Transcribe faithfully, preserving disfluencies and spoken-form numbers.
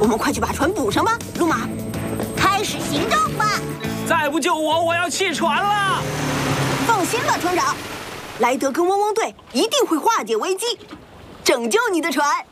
我们快去把船补上吧，路马。 开始行动吧！ 再不救我，我要弃船了。 放心吧，船长，莱德跟汪汪队一定会化解危机，拯救你的船。